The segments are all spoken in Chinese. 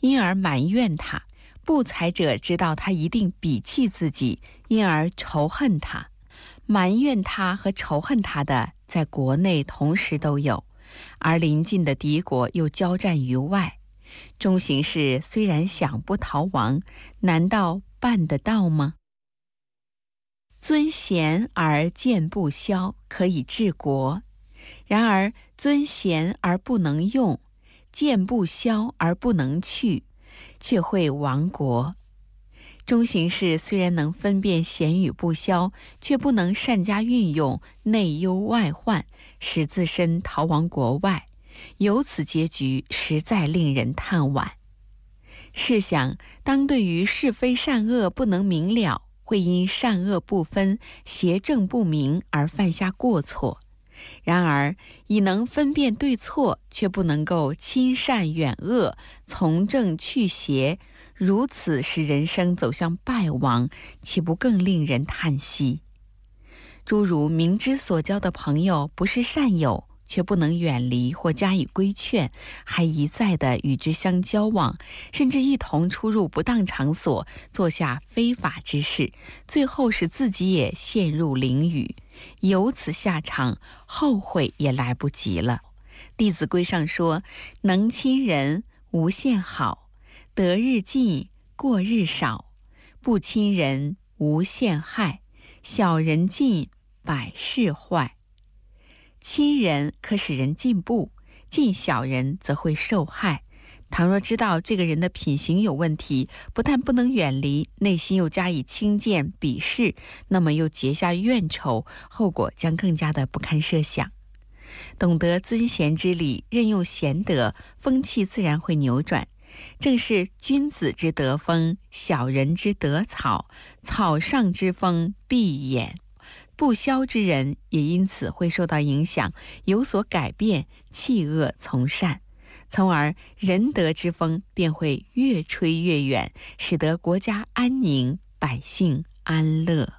因而埋怨他；不才者知道他一定鄙弃自己，因而仇恨他。埋怨他和仇恨他的在国内同时都有，而邻近的敌国又交战于外。中行氏虽然想不逃亡，难道办得到吗？尊贤而谏不消，可以治国；然而尊贤而不能用，谏不消而不能去，却会亡国。中行氏虽然能分辨贤与不肖，却不能善加运用，内忧外患，使自身逃亡国外，由此结局实在令人叹惋。试想，当对于是非善恶不能明了，会因善恶不分、邪正不明而犯下过错；然而已能分辨对错，却不能够亲善远恶，从正去邪，如此使人生走向败亡，岂不更令人叹息？诸如明知所交的朋友不是善友，却不能远离或加以规劝，还一再地与之相交往，甚至一同出入不当场所，做下非法之事，最后使自己也陷入囹圄，由此下场，后悔也来不及了。弟子规上说：能亲人无限好，得日进，过日少；不亲人无限害，小人进，百事坏。亲人可使人进步，近小人则会受害。倘若知道这个人的品行有问题，不但不能远离，内心又加以轻贱鄙视，那么又结下怨仇，后果将更加的不堪设想。懂得尊贤之礼，任用贤德，风气自然会扭转。正是君子之德风，小人之德草，草上之风必偃。不肖之人也因此会受到影响，有所改变，弃恶从善，从而仁德之风便会越吹越远，使得国家安宁，百姓安乐。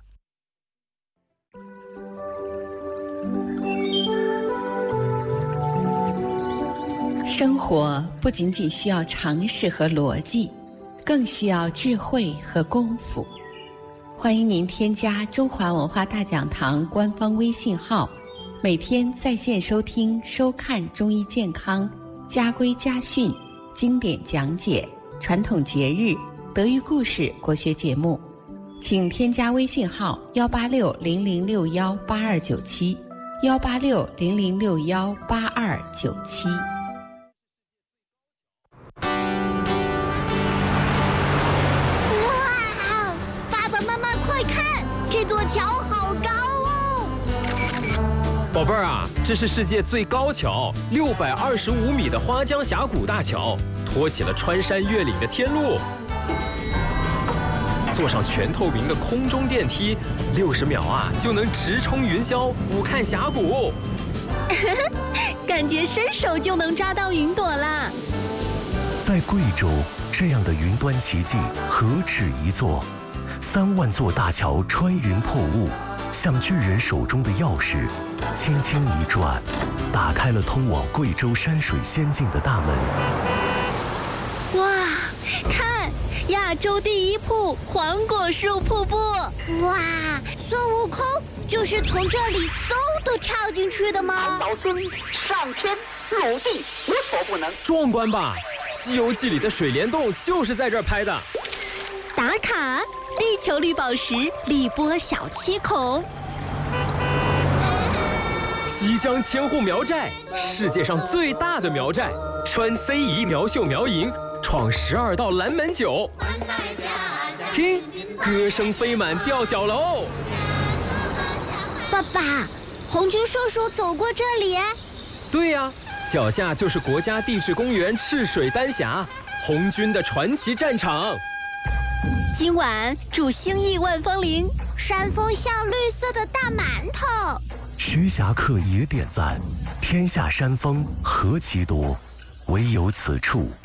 生活不仅仅需要常识和逻辑，更需要智慧和功夫。欢迎您添加中华文化大讲堂官方微信号，每天在线收听收看中医健康、家规家训、经典讲解、传统节日、德育故事国学节目。请添加微信号18600618297 18600618297。 这座桥好高哦！ 宝贝儿啊，这是世界最高桥，625米的花江峡谷大桥，托起了穿山越岭的天路。坐上全透明的空中电梯，60秒啊就能直冲云霄，俯瞰峡谷。 感觉伸手就能抓到云朵啦！ 在贵州，这样的云端奇迹何止一座？3万座大桥穿云破雾，像巨人手中的钥匙，轻轻一转，打开了通往贵州山水仙境的大门。 哇，看，亚洲第一瀑黄果树瀑布！哇，孙悟空就是从这里嗖的跳进去的吗？ 老孙上天入地无所不能。 壮观吧？《西游记》里的水帘洞就是在这儿拍的。 打卡！地球绿宝石荔波小七孔， 西江千户苗寨，世界上最大的苗寨，穿非遗苗绣苗银，闯12道蓝门酒。听，歌声飞满吊脚楼。 爸爸，红军叔叔走过这里。 对呀，脚下就是国家地质公园赤水丹霞，红军的传奇战场。 今晚祝兴义万芳龄，山峰像绿色的大馒头。 徐霞客也点赞，天下山峰何其多，唯有此处